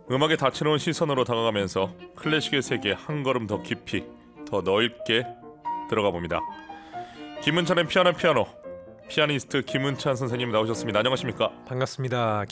음악에 다채로운 시선으로 다가가면서 클래식의 세계에 한 걸음 더 깊이, 더 넓게 들어가 봅니다. 김은찬의 피아노 피아니스트 김은찬 선생님 나오셨습니다. 안녕하십니까? 반갑습니다.